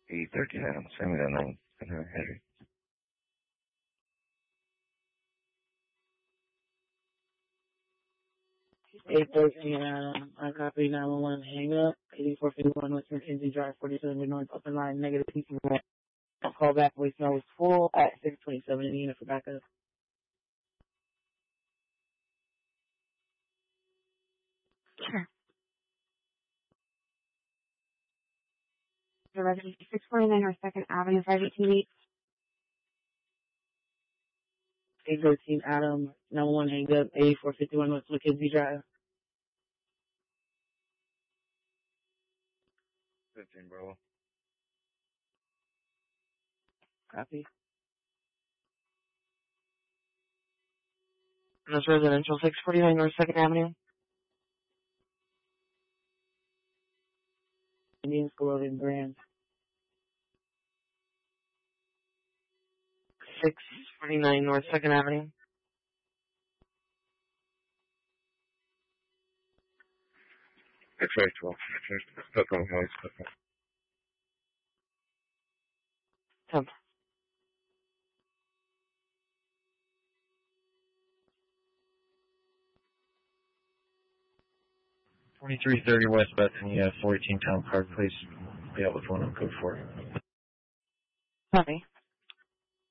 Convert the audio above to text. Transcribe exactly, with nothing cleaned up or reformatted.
eight thirteen Adam, send me that name. Henry. eight thirteen Adam, I copy nine one one, hang up, eighty-four fifty-one West Mackenzie Drive, forty-seven North, open line, negative P C. Call back, voicemail was full at six twenty-seven in the unit for backup. Sure. The resident six forty-nine North second Avenue, five eighteen eight. eight thirteen Adam, nine one one, hang up, eighty-four fifty-one West Mackenzie Drive. fifteen, bro. Copy. That's residential, six forty-nine North second Avenue. Indian School in Grand. six forty-nine North second Avenue. X-ray twelve. Stuck on house. Stuck on. Temp. twenty-three thirty West Bethany, uh, fourteen Town Park, please. Yeah, with one on code four. Copy.